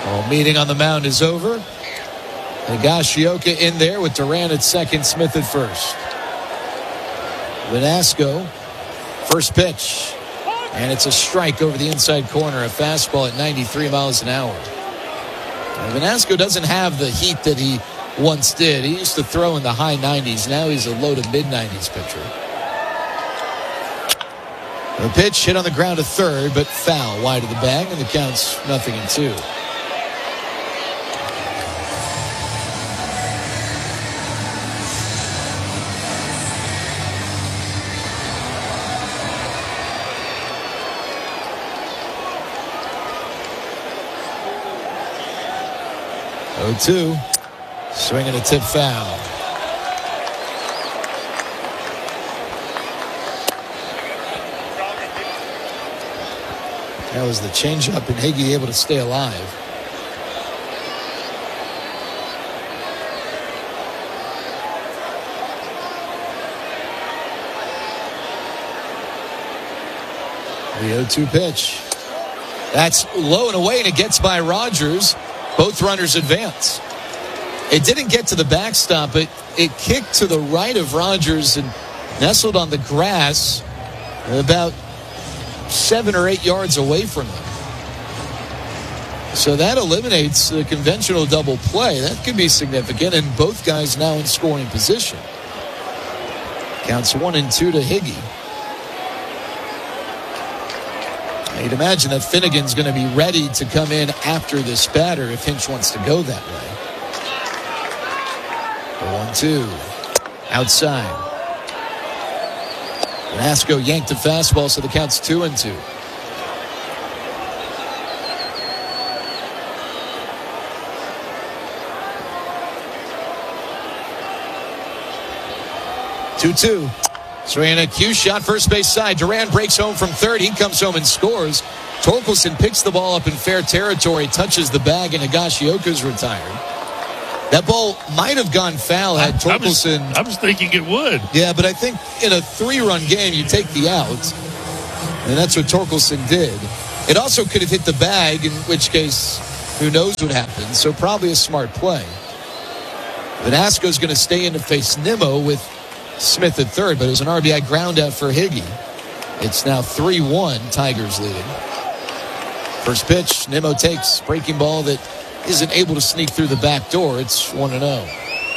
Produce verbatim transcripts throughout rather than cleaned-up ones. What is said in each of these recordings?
Well, meeting on the mound is over. Higashioka in there with Duran at second, Smith at first. Vanasco, first pitch. And it's a strike over the inside corner, a fastball at ninety-three miles an hour. Now, Vanasco doesn't have the heat that he once did. He used to throw in the high nineties. Now he's a low to mid nineties pitcher. The pitch hit on the ground to third, but foul wide of the bag, and the count's nothing and two. oh two. Swinging a tip foul. That was the changeup, and Higgy able to stay alive. The oh two pitch. That's low and away, and it gets by Rogers. Both runners advance. It didn't get to the backstop, but it kicked to the right of Rogers and nestled on the grass about seven or eight yards away from him. So that eliminates the conventional double play. That could be significant, and both guys now in scoring position. Counts one and two to Higgy. You'd imagine that Finnegan's going to be ready to come in after this batter if Hinch wants to go that way. The one two. Outside. Vanasco yanked the fastball, so the count's two and two. two two. Swinging a cue shot, first base side. Duran breaks home from third. He comes home and scores. Torkelson picks the ball up in fair territory, touches the bag, and Higashioka's retired. That ball might have gone foul had Torkelson. I was, I was thinking it would. Yeah, but I think in a three-run game, you take the out. And that's what Torkelson did. It also could have hit the bag, in which case, who knows what happened. So probably a smart play. Vanasco's going to stay in to face Nimmo with Smith at third, but it was an R B I ground out for Higgy. It's now three one, Tigers leading. First pitch, Nimmo takes, breaking ball that isn't able to sneak through the back door. It's one and oh.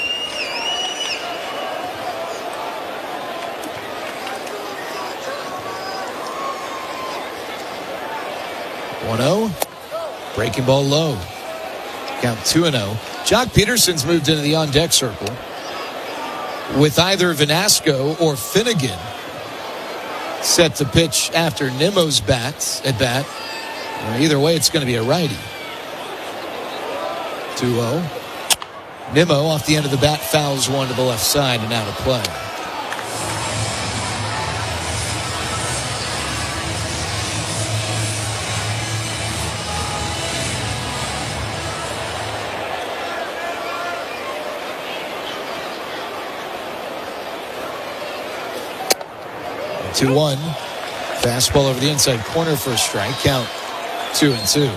one oh. Breaking ball low. Count two and oh. Jock Peterson's moved into the on-deck circle with either Vanasco or Finnegan set to pitch after Nimmo's bats at bat. Well, either way, it's going to be a righty. two oh. Nimmo off the end of the bat fouls one to the left side and out of play. two one. Fastball over the inside corner for a strike. Count two and two.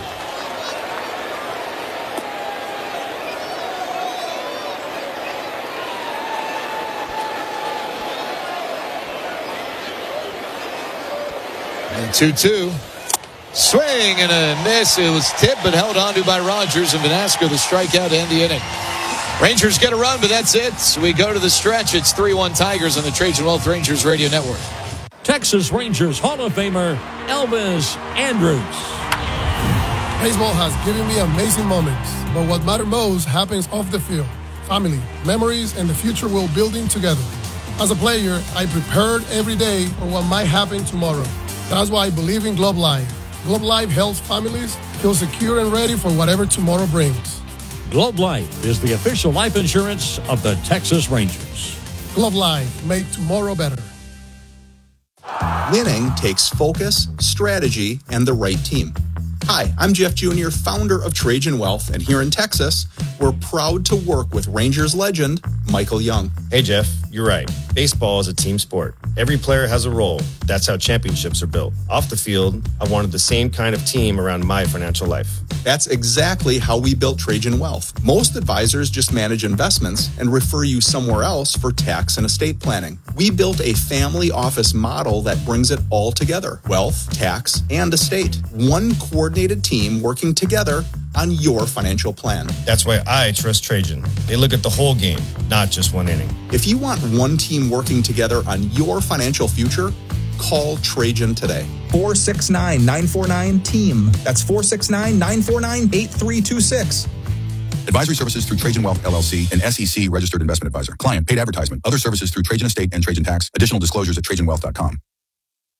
And two two. Swing and a miss. It was tipped but held onto by Rogers, and Vanasco the strikeout to end the inning. Rangers get a run, but that's it. So we go to the stretch. It's three one Tigers on the Trajan Wealth Rangers Radio Network. Texas Rangers Hall of Famer Elvis Andrus. Baseball has given me amazing moments, but what matters most happens off the field. Family, memories, and the future we're building together. As a player, I prepared every day for what might happen tomorrow. That's why I believe in Globe Life. Globe Life helps families feel secure and ready for whatever tomorrow brings. Globe Life is the official life insurance of the Texas Rangers. Globe Life, make tomorrow better. Winning takes focus, strategy, and the right team. Hi, I'm Jeff Junior, founder of Trajan Wealth, and here in Texas, we're proud to work with Rangers legend, Michael Young. Hey, Jeff, you're right. Baseball is a team sport. Every player has a role. That's how championships are built. Off the field, I wanted the same kind of team around my financial life. That's exactly how we built Trajan Wealth. Most advisors just manage investments and refer you somewhere else for tax and estate planning. We built a family office model that brings it all together: wealth, tax, and estate. One coordinated team working together on your financial plan. That's why I trust Trajan. They look at the whole game, not just one inning. If you want one team working together on your financial future, call Trajan today. four six nine, nine four nine, team. That's four six nine, nine four nine, eight three two six. Advisory services through Trajan Wealth, L L C, an S E C registered investment advisor. Client paid advertisement. Other services through Trajan Estate and Trajan Tax. Additional disclosures at trajan wealth dot com.